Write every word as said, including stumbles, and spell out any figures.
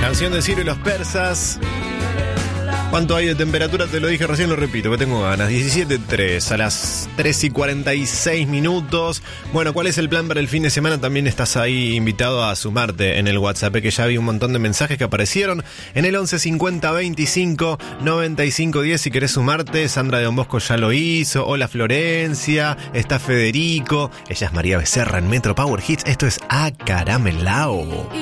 Canción de Ciro y los Persas. ¿Cuánto hay de temperatura? Te lo dije recién, lo repito, que tengo ganas. diecisiete tres a las tres y cuarenta y seis minutos. Bueno, ¿cuál es el plan para el fin de semana? También estás ahí invitado a sumarte en el WhatsApp, que ya vi un montón de mensajes que aparecieron en el once cincuenta veinticinco noventa y cinco diez. Si querés sumarte, Sandra de Don Bosco ya lo hizo. Hola Florencia, está Federico. Ella es María Becerra en Metro Power Hits. Esto es Acaramelao.